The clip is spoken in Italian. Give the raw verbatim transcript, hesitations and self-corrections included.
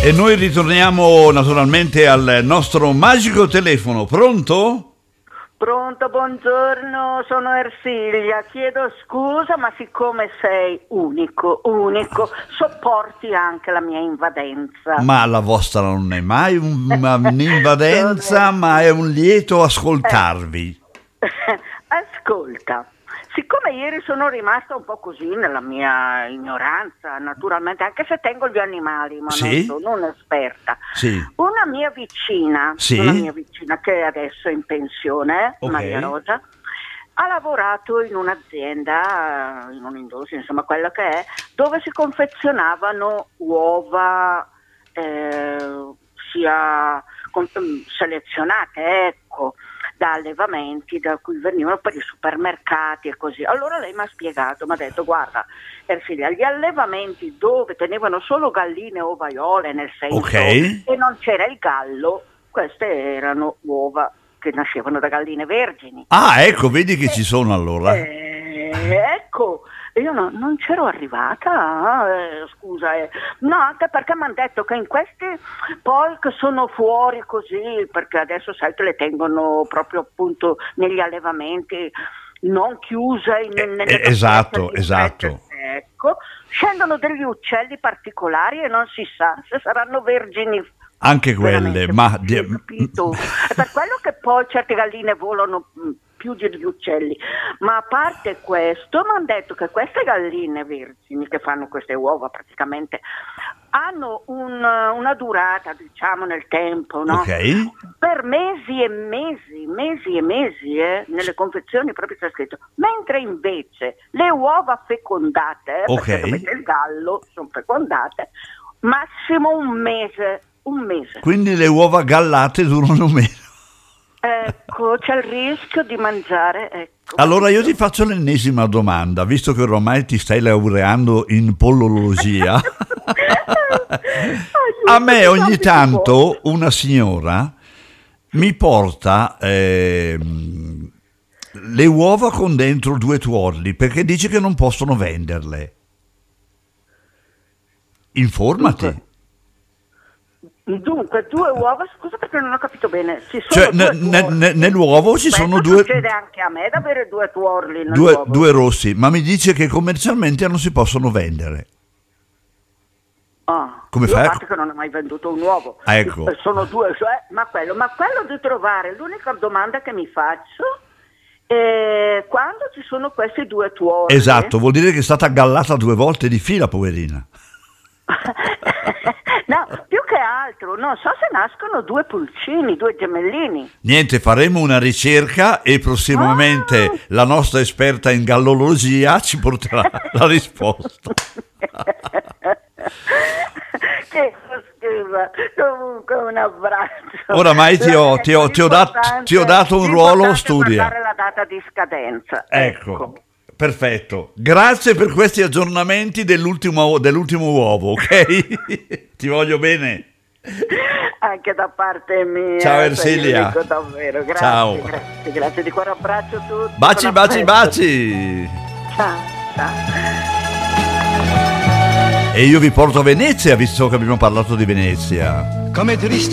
E noi ritorniamo naturalmente al nostro magico telefono. Pronto? Pronto, buongiorno, sono Ersilia. Chiedo scusa, ma siccome sei unico, unico, sopporti anche la mia invadenza. Ma la vostra non è mai un- un'invadenza, ma è un lieto ascoltarvi. Ascolta, siccome ieri sono rimasta un po' così nella mia ignoranza, naturalmente, anche se tengo gli animali, ma Sì? non sono un'esperta. Sì. Una mia vicina, Sì? una mia vicina che adesso è in pensione, Ok. Maria Rosa, ha lavorato in un'azienda, in un'industria, insomma quella che è, dove si confezionavano uova eh, sia con- selezionate, ecco, da allevamenti da cui venivano per i supermercati e così. Allora lei mi ha spiegato, mi ha detto: guarda Ersilia, gli allevamenti dove tenevano solo galline o ovaiole, nel senso, Ok. e non c'era il gallo, queste erano uova che nascevano da galline vergini. Ah, ecco, vedi che ci sono allora. Eh, ecco, io no- non c'ero arrivata, eh, scusa, eh. No, anche perché mi hanno detto che in questi poi che sono fuori così, perché adesso sai che le tengono proprio appunto negli allevamenti, non chiuse in, Eh, nelle eh, esatto, cassette esatto. strette, ecco, scendono degli uccelli particolari e non si sa se saranno vergini. Anche quelle, Veramente, ma... sì, ho capito. È per quello che poi certe galline volano mh, più degli uccelli. Ma a parte questo, mi hanno detto che queste galline vergini che fanno queste uova praticamente hanno un- una durata, diciamo, nel tempo, no? Ok. Per mesi e mesi, mesi e mesi, eh, nelle confezioni proprio c'è scritto. Mentre invece le uova fecondate, eh, Ok. perché dovete il gallo, sono fecondate, massimo un mese, un mese. Quindi le uova gallate durano meno. Ecco, c'è il rischio di mangiare, ecco. Allora io ti faccio l'ennesima domanda, visto che ormai ti stai laureando in pollologia. A me ogni tanto una signora mi porta ehm, le uova con dentro due tuorli perché dice che non possono venderle. Informati. Dunque, due uova, scusa perché non ho capito bene. Ci sono Cioè, due ne- ne- tuorli. ne- nell'uovo ci Questo sono due, succede anche a me, ad avere due tuorli due, nell'uovo. due rossi, ma mi dice che commercialmente non si possono vendere. Ah, Come io fai a- a parte che non ho mai venduto un uovo. Ah, ecco. Eh, Sono due, cioè, ma quello, ma quello di trovare, l'unica domanda che mi faccio è quando ci sono questi due tuorli. Esatto, vuol dire che è stata gallata due volte di fila, poverina. No, più che altro, non so se nascono due pulcini, due gemellini. Niente, faremo una ricerca e prossimamente Ah. la nostra esperta in gallologia ci porterà la risposta. Che scusa, comunque un abbraccio. Oramai ti ho- ti ho- ti ho dat- ti ho dato un ruolo, L'importante è studia. guardare la data di scadenza. Ecco, perfetto. Grazie per questi aggiornamenti dell'ultimo, dell'ultimo uovo, ok? Ti voglio bene. Anche da parte mia. Ciao, sei Ersilia. unico, davvero. Grazie, Ciao. grazie, grazie di cuore, abbraccio a tutti. Baci, con baci, affetto. baci. Ciao, ciao. E io vi porto a Venezia, visto che abbiamo parlato di Venezia. Come triste